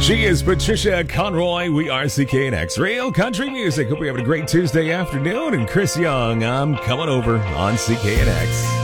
She is Patricia Conroy. We are CKNX Real Country Music. Hope you're having a great Tuesday afternoon. And Chris Young, I'm coming over on CKNX.